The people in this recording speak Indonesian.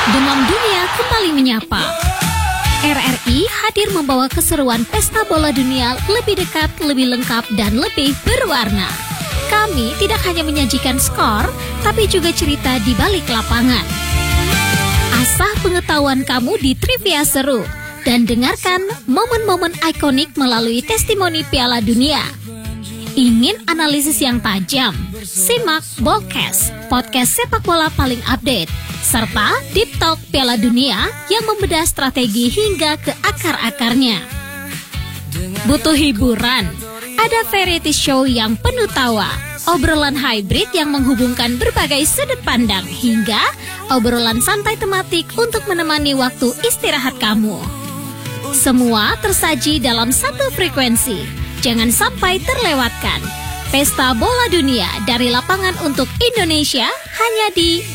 Demam dunia kembali menyapa. RRI hadir membawa keseruan pesta bola dunia lebih dekat, lebih lengkap, dan lebih berwarna. Kami tidak hanya menyajikan skor, tapi juga cerita di balik lapangan. Asah pengetahuan kamu di trivia seru dan dengarkan momen-momen ikonik melalui testimoni Piala Dunia. Ingin analisis yang tajam? Simak Ballcast, podcast sepak bola paling update, serta Deep Talk Piala Dunia yang membedah strategi hingga ke akar-akarnya. Butuh hiburan? Ada variety show yang penuh tawa, obrolan hybrid yang menghubungkan berbagai sudut pandang, hingga obrolan santai tematik untuk menemani waktu istirahat kamu. Semua tersaji dalam satu frekuensi. Jangan sampai terlewatkan. Pesta Bola Dunia dari lapangan untuk Indonesia hanya di